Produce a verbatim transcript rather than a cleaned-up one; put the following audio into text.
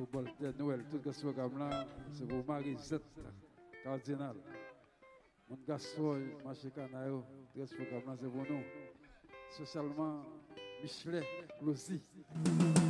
au bol de Noël. Tout ce programme là, c'est pour Marie-Zette, cardinal. Mon Gaston, Marché Canayo, tout ce programme là, c'est pour nous. Socialement, Michelet, Lucie.